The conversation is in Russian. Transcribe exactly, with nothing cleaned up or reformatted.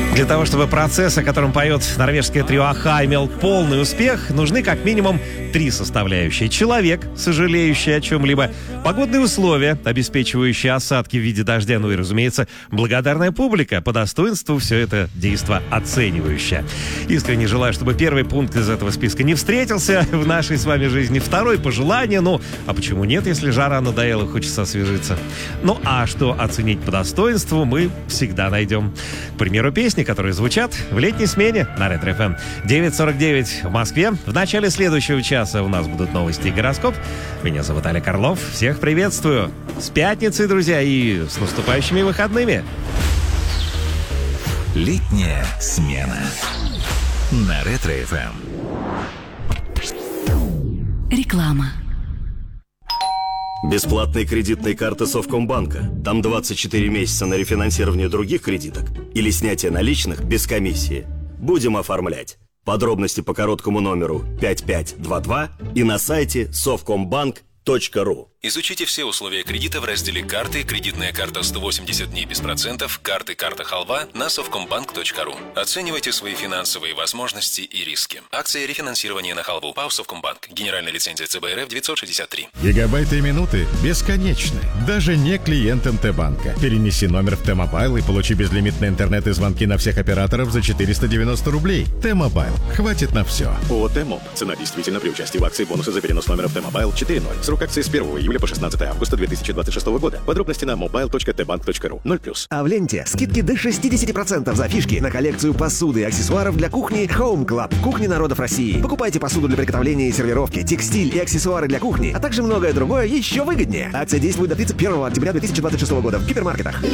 Для того, чтобы процесс, о котором поет норвежское трио Аха, имел полный успех, нужны как минимум три составляющие. Человек, сожалеющий о чем-либо, погодные условия, обеспечивающие осадки в виде дождя, ну и, разумеется, благодарная публика, по достоинству все это действо оценивающее. Искренне желаю, чтобы первый пункт из этого списка не встретился в нашей с вами жизни. Второй — пожелание. Ну, а почему нет, если жара надоела, хочется освежиться? Ну, а что оценить по достоинству, мы всегда найдем. К примеру, песни, которые звучат в летней смене на Ретро эф эм. девять сорок девять в Москве. В начале следующего часа у нас будут новости и гороскоп. Меня зовут Олег Орлов. Всех приветствую. С пятницей, друзья, и с наступающими выходными. Летняя смена на Ретро эф эм. Реклама. Бесплатные кредитные карты Совкомбанка. Там двадцать четыре месяца на рефинансирование других кредиток или снятие наличных без комиссии. Будем оформлять. Подробности по короткому номеру пять пять два два и на сайте совкомбанк точка ру. Изучите все условия кредита в разделе «Карты», кредитная карта сто восемьдесят дней без процентов, карты «Карта Халва» на совкомбанк точка ру. Оценивайте свои финансовые возможности и риски. Акция рефинансирования на халву. ПАО «Совкомбанк». Генеральная лицензия цэ бэ эр эф девятьсот шестьдесят три. Гигабайты и минуты бесконечны. Даже не клиент эм тэ-банка. Перенеси номер в Т-Мобайл и получи безлимитный интернет и звонки на всех операторов за четыреста девяносто рублей. Т-Мобайл. Хватит на все. ООО «Т-Моб». Цена действительно при участии в акции бонусы за перенос номера в Т-Мобайл четыре ноль. Срок акции с первого июля по шестнадцатое августа две тысячи двадцать шестого года. Подробности на мобайл точка тэ банк точка ру. ноль плюс. А в ленте скидки до шестьдесят процентов за фишки на коллекцию посуды и аксессуаров для кухни Home Club. Кухни народов России. Покупайте посуду для приготовления и сервировки, текстиль и аксессуары для кухни, а также многое другое еще выгоднее. Акция действует до тридцать первого октября две тысячи двадцать шестого года в гипермаркетах.